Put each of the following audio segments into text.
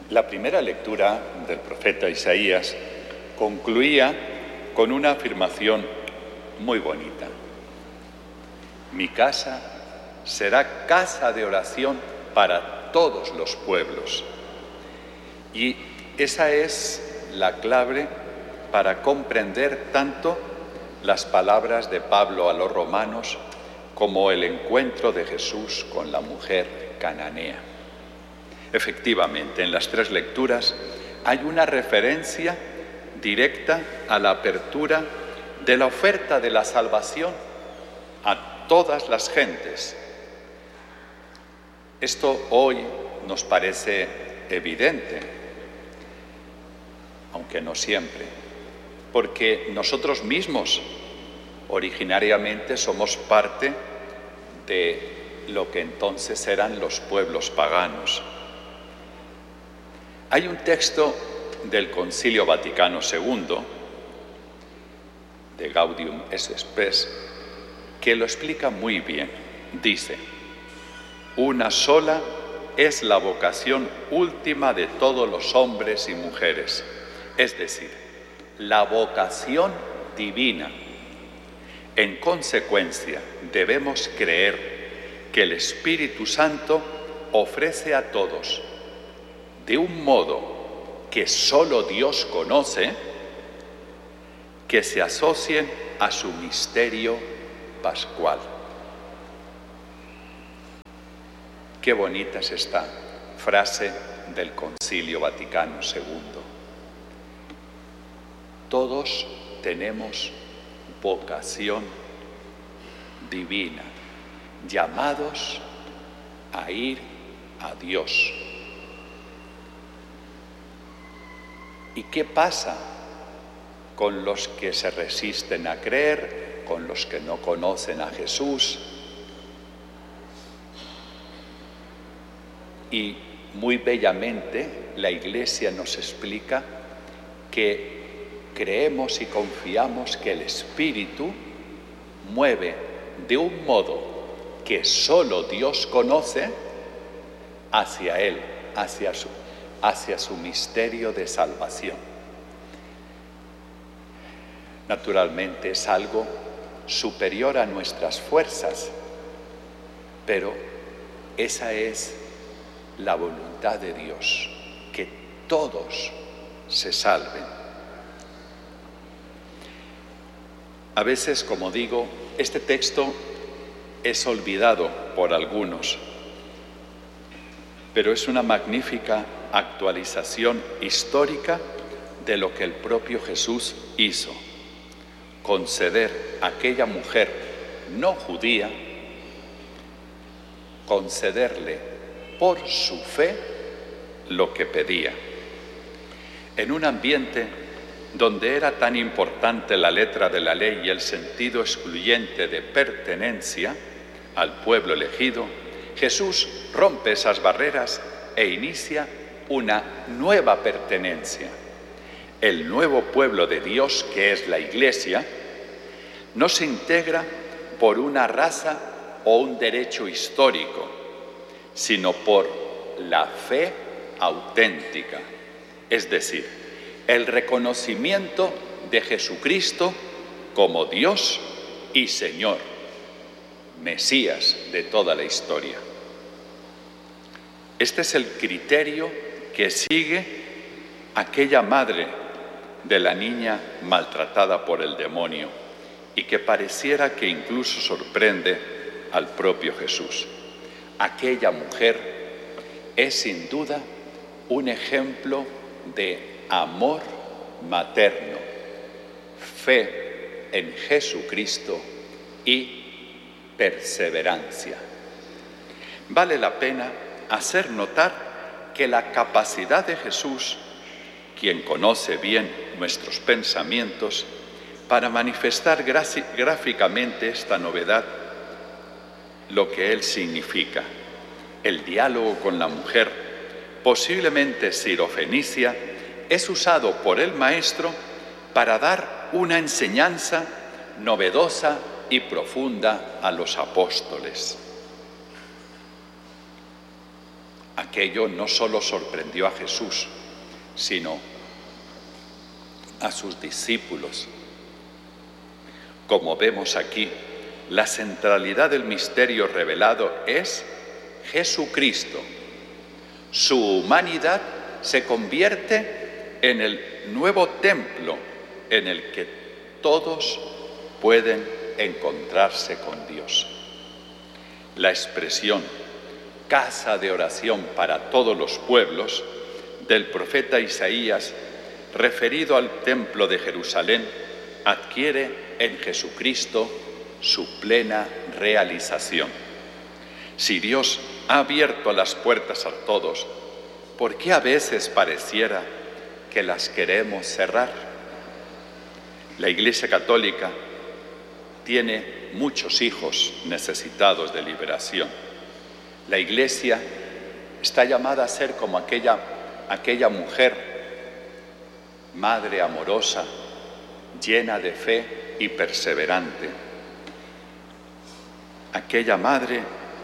La primera lectura del profeta Isaías concluía con una afirmación muy bonita. Mi casa será casa de oración para todos los pueblos. Y esa es la clave para comprender tanto las palabras de Pablo a los romanos como el encuentro de Jesús con la mujer cananea. Efectivamente, en las tres lecturas hay una referencia directa a la apertura de la oferta de la salvación a todas las gentes. Esto hoy nos parece evidente, aunque no siempre, porque nosotros mismos originariamente somos parte de lo que entonces eran los pueblos paganos. Hay un texto del Concilio Vaticano II, de Gaudium et Spes, que lo explica muy bien. Dice: una sola es la vocación última de todos los hombres y mujeres, es decir, la vocación divina. En consecuencia, debemos creer que el Espíritu Santo ofrece a todos, de un modo que solo Dios conoce, que se asocien a su misterio pascual. Qué bonita es esta frase del Concilio Vaticano II. Todos tenemos vocación divina, llamados a ir a Dios. ¿Y qué pasa con los que se resisten a creer, con los que no conocen a Jesús? Y muy bellamente la Iglesia nos explica que creemos y confiamos que el Espíritu mueve de un modo que solo Dios conoce hacia Él, hacia su misterio de salvación. Naturalmente es algo superior a nuestras fuerzas, pero esa es la voluntad de Dios, que todos se salven. A veces, como digo, este texto es olvidado por algunos, pero es una magnífica actualización histórica de lo que el propio Jesús hizo: conceder a aquella mujer no judía, concederle por su fe lo que pedía. En un ambiente donde era tan importante la letra de la ley y el sentido excluyente de pertenencia al pueblo elegido, Jesús rompe esas barreras e inicia una nueva pertenencia. El nuevo pueblo de Dios, que es la Iglesia, no se integra por una raza o un derecho histórico, sino por la fe auténtica, es decir, el reconocimiento de Jesucristo como Dios y Señor, Mesías de toda la historia. Este es el criterio que sigue aquella madre de la niña maltratada por el demonio y que pareciera que incluso sorprende al propio Jesús. Aquella mujer es sin duda un ejemplo de amor materno, fe en Jesucristo y perseverancia. Vale la pena hacer notar que la capacidad de Jesús, quien conoce bien nuestros pensamientos, para manifestar gráficamente esta novedad, lo que él significa, el diálogo con la mujer, posiblemente sirofenicia, es usado por el Maestro para dar una enseñanza novedosa y profunda a los apóstoles. Aquello no solo sorprendió a Jesús, sino a sus discípulos. Como vemos aquí, la centralidad del misterio revelado es Jesucristo. Su humanidad se convierte en el nuevo templo en el que todos pueden encontrarse con Dios. La expresión casa de oración para todos los pueblos del profeta Isaías, referido al templo de Jerusalén, adquiere en Jesucristo su plena realización. Si Dios ha abierto las puertas a todos, ¿por qué a veces pareciera que las queremos cerrar? La Iglesia Católica tiene muchos hijos necesitados de liberación. La Iglesia está llamada a ser como aquella mujer, madre amorosa, llena de fe y perseverante. Aquella madre,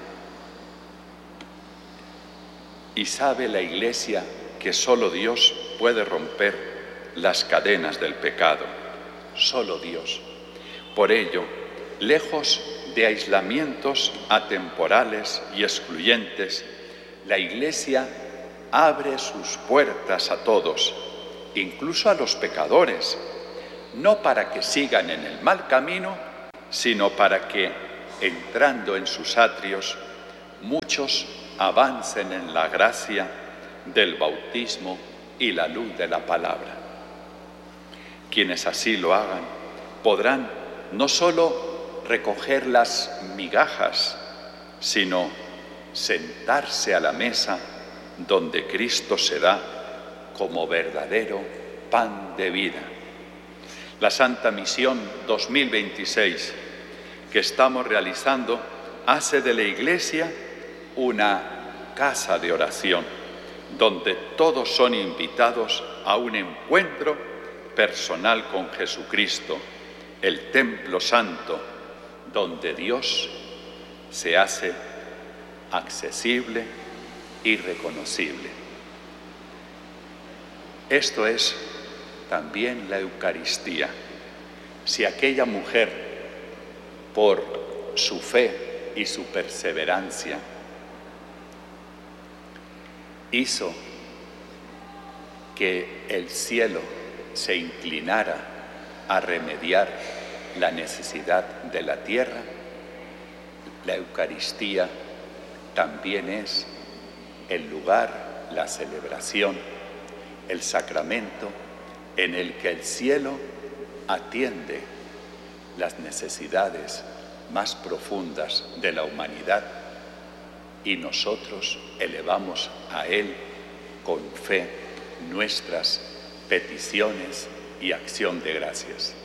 y sabe la Iglesia que solo Dios puede romper las cadenas del pecado, solo Dios. Por ello, lejos de aislamientos atemporales y excluyentes, la Iglesia abre sus puertas a todos, incluso a los pecadores, no para que sigan en el mal camino, sino para que, entrando en sus atrios, muchos avancen en la gracia del bautismo y la luz de la palabra. Quienes así lo hagan podrán no solo recoger las migajas, sino sentarse a la mesa donde Cristo se da como verdadero pan de vida. La Santa Misión 2026 que estamos realizando hace de la Iglesia una casa de oración, donde todos son invitados a un encuentro personal con Jesucristo, el templo santo, donde Dios se hace accesible y reconocible. Esto es también la Eucaristía. Si aquella mujer, por su fe y su perseverancia, hizo que el cielo se inclinara a remediar la necesidad de la tierra, la Eucaristía también es el lugar, la celebración, el sacramento en el que el cielo atiende las necesidades más profundas de la humanidad y nosotros elevamos a Él con fe nuestras peticiones y acción de gracias.